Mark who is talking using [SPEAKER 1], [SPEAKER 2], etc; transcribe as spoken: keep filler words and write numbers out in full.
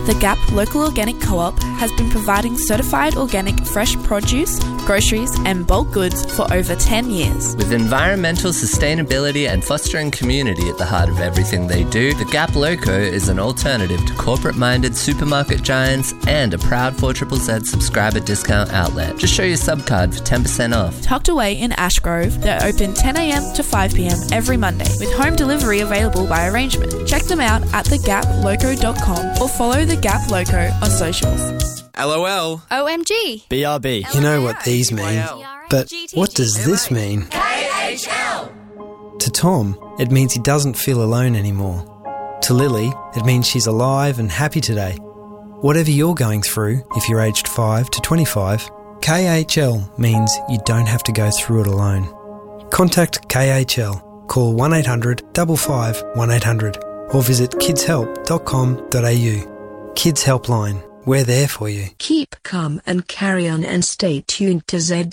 [SPEAKER 1] The Gap Local Organic Co-op has been providing certified organic fresh produce, groceries and bulk goods for over ten years.
[SPEAKER 2] With environmental sustainability and fostering community at the heart of everything they do, the Gap Loco is an alternative to corporate-minded supermarket giants and a proud four Z Z Z subscriber discount outlet. Just show your subcard for ten percent off.
[SPEAKER 1] Tucked away in Ashgrove, they're open ten a m to five p m every Monday, with home delivery available by arrangement. Check them out at the gap loco dot com or follow The Gap Loco on socials.
[SPEAKER 3] LOL.
[SPEAKER 4] O M G.
[SPEAKER 3] B R B.
[SPEAKER 5] You know what these mean, but what does this mean?
[SPEAKER 6] K H L.
[SPEAKER 5] To Tom, it means he doesn't feel alone anymore. To Lily, it means she's alive and happy today. Whatever you're going through, if you're aged five to twenty-five, K H L means you don't have to go through it alone. Contact K H L. Call one eight hundred five five one eight hundred or visit kids help dot com dot a u. Kids Helpline. We're there for you.
[SPEAKER 7] Keep calm and carry on and stay tuned to Z